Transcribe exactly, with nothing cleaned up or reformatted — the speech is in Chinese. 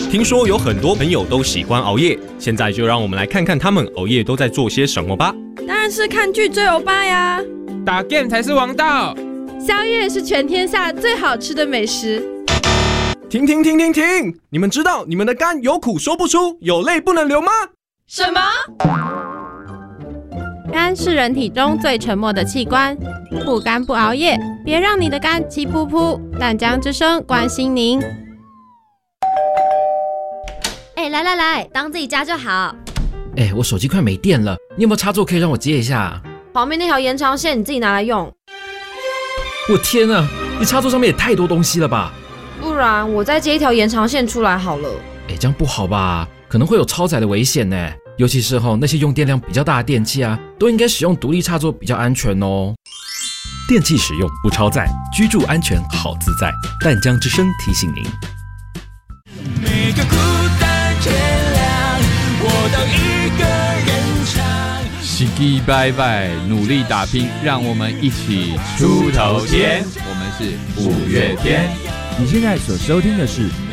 听说有很多朋友都喜欢熬夜，现在就让我们来看看他们熬夜都在做些什么吧。 当然是看剧追欧巴呀， 打 game 才是王道， 宵夜是全天下最好吃的美食。 停停停停停！你们知道你们的肝有苦说不出，有泪不能流吗？ 什么？ 肝是人体中最沉默的器官，不肝不熬夜，别让你的肝气噗噗。淡江之声关心您。 哎、欸，来来来，当自己家就好。 哎、欸，我手机快没电了，你有没有插座可以让我接一下？ 旁边那条延长线你自己拿来用。 我天啊，你插座上面也太多东西了吧？ 不然我再接一条延长线出来好了。 哎、欸，这样不好吧？可能会有超载的危险呢。尤其是后那些用电量比较大的电器啊，都应该使用独立插座比较安全哦。 电器使用不超载，居住安全好自在。淡江之声提醒您。 每个孤单天亮，我都一个人唱。 喜基拜拜，努力打拼，让我们一起出头天。我们是五月天。 你现在所收听的是